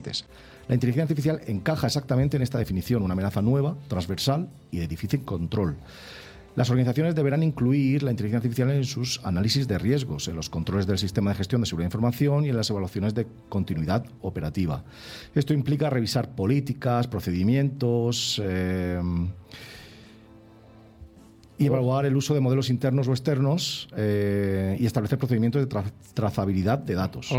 existentes. La inteligencia artificial encaja exactamente en esta definición, una amenaza nueva, transversal y de difícil control. Las organizaciones deberán incluir la inteligencia artificial en sus análisis de riesgos, en los controles del sistema de gestión de seguridad de información y en las evaluaciones de continuidad operativa. Esto implica revisar políticas, procedimientos y evaluar el uso de modelos internos o externos y establecer procedimientos de trazabilidad de datos.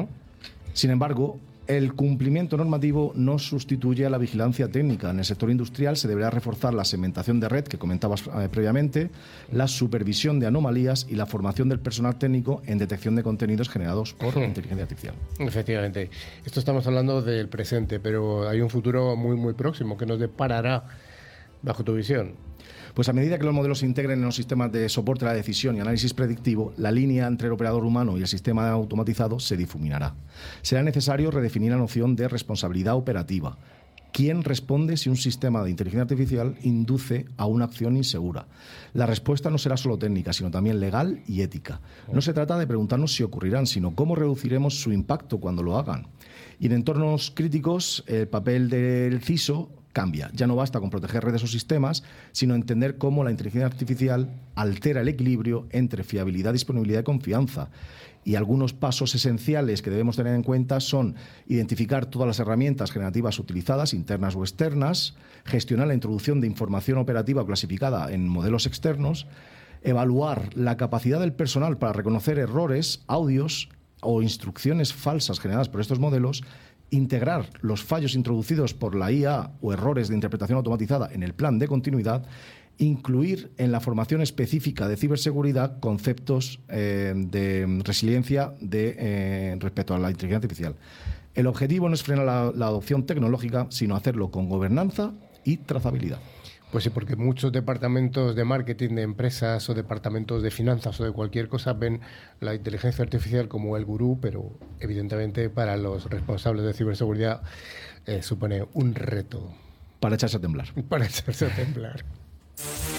Sin embargo, el cumplimiento normativo no sustituye a la vigilancia técnica. En el sector industrial se deberá reforzar la segmentación de red que comentabas previamente, la supervisión de anomalías y la formación del personal técnico en detección de contenidos generados por inteligencia artificial. Efectivamente. Esto estamos hablando del presente, pero hay un futuro muy, muy próximo que nos deparará bajo tu visión. Pues a medida que los modelos se integren en los sistemas de soporte a la decisión y análisis predictivo, la línea entre el operador humano y el sistema automatizado se difuminará. Será necesario redefinir la noción de responsabilidad operativa. ¿Quién responde si un sistema de inteligencia artificial induce a una acción insegura? La respuesta no será solo técnica, sino también legal y ética. No se trata de preguntarnos si ocurrirán, sino cómo reduciremos su impacto cuando lo hagan. Y en entornos críticos, el papel del CISO cambia. Ya no basta con proteger redes o sistemas, sino entender cómo la inteligencia artificial altera el equilibrio entre fiabilidad, disponibilidad y confianza. Y algunos pasos esenciales que debemos tener en cuenta son identificar todas las herramientas generativas utilizadas, internas o externas, gestionar la introducción de información operativa clasificada en modelos externos, evaluar la capacidad del personal para reconocer errores, audios o instrucciones falsas generadas por estos modelos, integrar los fallos introducidos por la IA o errores de interpretación automatizada en el plan de continuidad, incluir en la formación específica de ciberseguridad conceptos de resiliencia respecto a la inteligencia artificial. El objetivo no es frenar la adopción tecnológica, sino hacerlo con gobernanza y trazabilidad. Pues sí, porque muchos departamentos de marketing de empresas o departamentos de finanzas o de cualquier cosa ven la inteligencia artificial como el gurú, pero evidentemente para los responsables de ciberseguridad supone un reto. Para echarse a temblar. Para echarse a temblar.